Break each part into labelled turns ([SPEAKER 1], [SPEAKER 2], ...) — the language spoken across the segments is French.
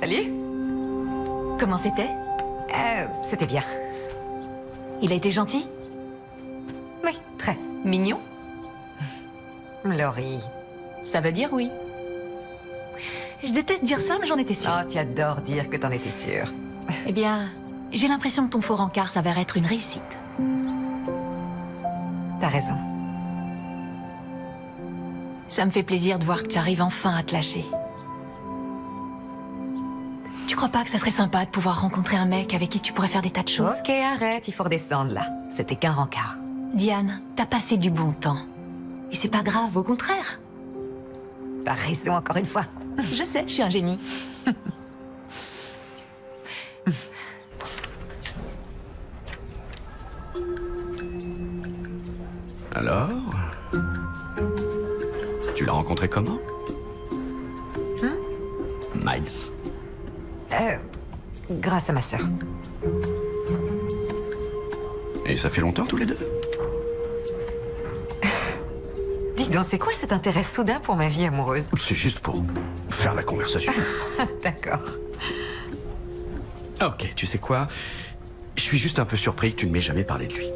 [SPEAKER 1] Salut.
[SPEAKER 2] Comment c'était?
[SPEAKER 1] C'était bien.
[SPEAKER 2] Il a été gentil?
[SPEAKER 1] Oui, très.
[SPEAKER 2] Mignon?
[SPEAKER 1] Laurie.
[SPEAKER 2] Ça veut dire oui. Je déteste dire ça, mais j'en étais sûre.
[SPEAKER 1] Oh, tu adores dire que t'en étais sûre.
[SPEAKER 2] Eh bien, j'ai l'impression que ton faux rencard s'avère être une réussite.
[SPEAKER 1] T'as raison.
[SPEAKER 2] Ça me fait plaisir de voir que tu arrives enfin à te lâcher. Tu crois pas que ça serait sympa de pouvoir rencontrer un mec avec qui tu pourrais faire des tas de choses?
[SPEAKER 1] Ok, arrête, il faut redescendre là. C'était qu'un rencard.
[SPEAKER 2] Diane, t'as passé du bon temps. Et c'est pas grave, au contraire.
[SPEAKER 1] T'as raison encore une fois.
[SPEAKER 2] Je sais, je suis un génie.
[SPEAKER 3] Alors? Tu l'as rencontré comment? Miles.
[SPEAKER 1] Grâce à ma sœur.
[SPEAKER 3] Et ça fait longtemps tous les deux?
[SPEAKER 1] Dis donc, c'est quoi cet intérêt soudain pour ma vie amoureuse?
[SPEAKER 3] C'est juste pour faire la conversation.
[SPEAKER 1] D'accord.
[SPEAKER 3] Ok, tu sais quoi? Je suis juste un peu surpris que tu ne m'aies jamais parlé de lui.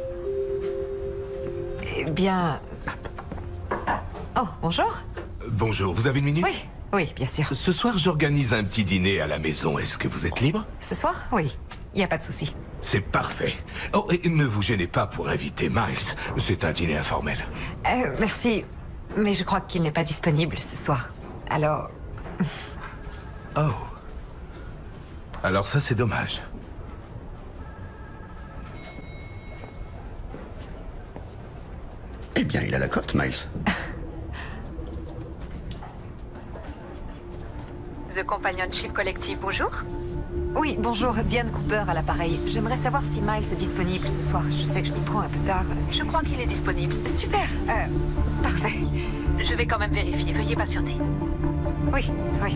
[SPEAKER 1] Eh bien... Oh, bonjour.
[SPEAKER 4] Bonjour, vous avez une minute?
[SPEAKER 1] Oui, oui, bien sûr.
[SPEAKER 4] Ce soir, j'organise un petit dîner à la maison. Est-ce que vous êtes libre?
[SPEAKER 1] Ce soir? Oui, il n'y a pas de souci.
[SPEAKER 4] C'est parfait. Oh, et ne vous gênez pas pour inviter Miles. C'est un dîner informel.
[SPEAKER 1] Merci, mais je crois qu'il n'est pas disponible ce soir. Alors...
[SPEAKER 4] Oh. Alors ça, c'est dommage.
[SPEAKER 3] Eh bien, il a la cote, Miles.
[SPEAKER 2] The Companionship Collective, bonjour.
[SPEAKER 1] Oui, bonjour, Diane Cooper à l'appareil. J'aimerais savoir si Miles est disponible ce soir. Je sais que je m'y prends un peu tard.
[SPEAKER 2] Je crois qu'il est disponible.
[SPEAKER 1] Super, parfait.
[SPEAKER 2] Je vais quand même vérifier, veuillez patienter.
[SPEAKER 1] Oui, oui.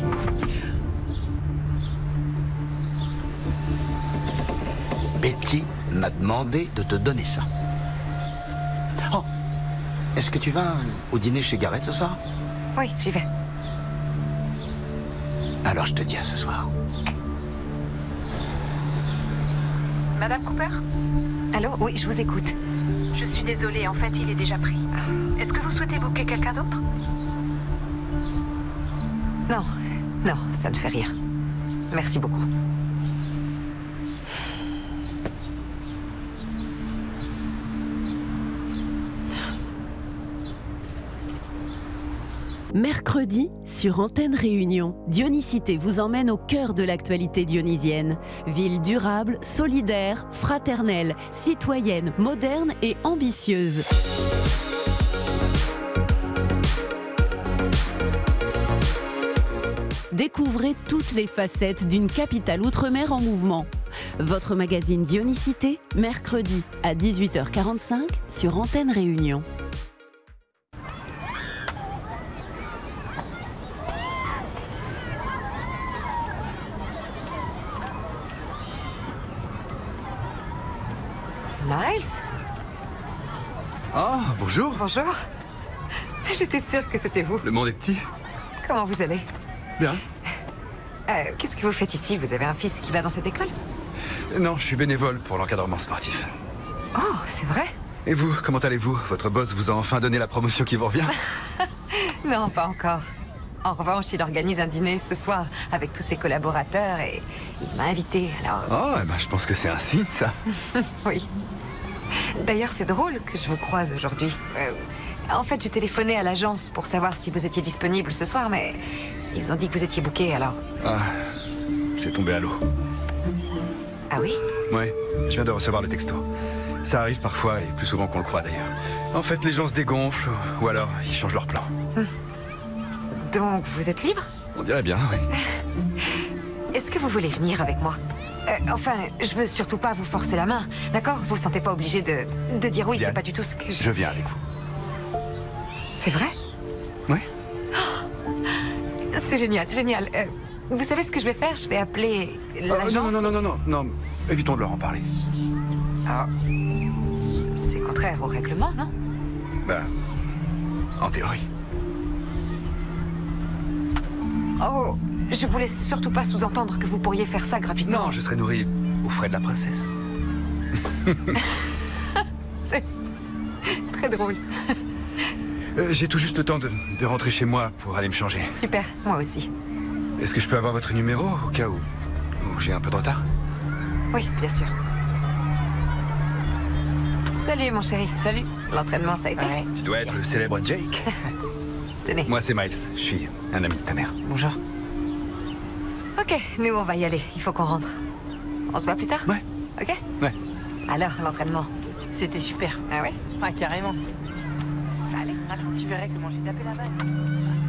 [SPEAKER 5] Betty m'a demandé de te donner ça. Oh, est-ce que tu vas au dîner chez Garrett ce soir?
[SPEAKER 1] Oui, j'y vais.
[SPEAKER 5] Alors je te dis à ce soir.
[SPEAKER 2] Madame Cooper?
[SPEAKER 1] Allô? Oui, je vous écoute.
[SPEAKER 2] Je suis désolée, en fait, il est déjà pris. Est-ce que vous souhaitez booker quelqu'un d'autre?
[SPEAKER 1] Non, non, ça ne fait rien. Merci beaucoup.
[SPEAKER 6] Mercredi, sur Antenne Réunion, Dionysité vous emmène au cœur de l'actualité dionysienne. Ville durable, solidaire, fraternelle, citoyenne, moderne et ambitieuse. Découvrez toutes les facettes d'une capitale outre-mer en mouvement. Votre magazine Dionysité, mercredi à 18h45 sur Antenne Réunion.
[SPEAKER 1] Miles?
[SPEAKER 7] Ah, bonjour.
[SPEAKER 1] Bonjour. J'étais sûre que c'était vous.
[SPEAKER 7] Le monde est petit.
[SPEAKER 1] Comment vous allez?
[SPEAKER 7] Bien.
[SPEAKER 1] Qu'est-ce que vous faites ici? Vous avez un fils qui va dans cette école?
[SPEAKER 7] Non, je suis bénévole pour l'encadrement sportif.
[SPEAKER 1] Oh, c'est vrai?
[SPEAKER 7] Et vous, comment allez-vous? Votre boss vous a enfin donné la promotion qui vous revient?
[SPEAKER 1] Non, pas encore. En revanche, il organise un dîner ce soir avec tous ses collaborateurs et il m'a invité, alors...
[SPEAKER 7] Oh, eh ben, je pense que c'est un signe, ça.
[SPEAKER 1] Oui. D'ailleurs, c'est drôle que je vous croise aujourd'hui. En fait, j'ai téléphoné à l'agence pour savoir si vous étiez disponible ce soir, mais ils ont dit que vous étiez booké, alors...
[SPEAKER 7] Ah, c'est tombé à l'eau.
[SPEAKER 1] Ah oui?
[SPEAKER 7] Ouais, je viens de recevoir le texto. Ça arrive parfois, et plus souvent qu'on le croit d'ailleurs. En fait, les gens se dégonflent, ou alors ils changent leur plan.
[SPEAKER 1] Donc, vous êtes libre?
[SPEAKER 7] On dirait bien, oui.
[SPEAKER 1] Est-ce que vous voulez venir avec moi? Enfin, je veux surtout pas vous forcer la main, d'accord? Vous sentez pas obligé de dire oui,
[SPEAKER 7] Diane,
[SPEAKER 1] c'est pas du tout ce que
[SPEAKER 7] Je viens avec vous.
[SPEAKER 1] C'est vrai?
[SPEAKER 7] Oui.
[SPEAKER 1] C'est génial, génial. Vous savez ce que je vais faire? Je vais appeler l'agence...
[SPEAKER 7] Non, évitons de leur en parler.
[SPEAKER 1] Ah, c'est contraire au règlement, non?
[SPEAKER 7] Ben, en théorie.
[SPEAKER 1] Oh, Je voulais surtout pas sous-entendre que vous pourriez faire ça gratuitement.
[SPEAKER 7] Non, je serai nourri aux frais de la princesse.
[SPEAKER 1] C'est très drôle.
[SPEAKER 7] J'ai tout juste le temps de rentrer chez moi pour aller me changer.
[SPEAKER 1] Super, moi aussi.
[SPEAKER 7] Est-ce que je peux avoir votre numéro au cas où j'ai un peu de retard?
[SPEAKER 1] Oui, bien sûr. Salut, mon chéri.
[SPEAKER 8] Salut.
[SPEAKER 1] L'entraînement, ça a été?
[SPEAKER 7] Tu dois être le célèbre Jake.
[SPEAKER 1] Tenez.
[SPEAKER 7] Moi, c'est Miles. Je suis un ami de ta mère.
[SPEAKER 8] Bonjour.
[SPEAKER 1] Ok, nous, on va y aller. Il faut qu'on rentre. On se voit plus tard?
[SPEAKER 7] Ouais.
[SPEAKER 1] Ok?
[SPEAKER 7] Ouais.
[SPEAKER 1] Alors, l'entraînement?
[SPEAKER 8] C'était super.
[SPEAKER 1] Ah ouais?
[SPEAKER 8] Ah, carrément.
[SPEAKER 1] Allez, maintenant.
[SPEAKER 8] Tu verrais comment j'ai tapé la balle.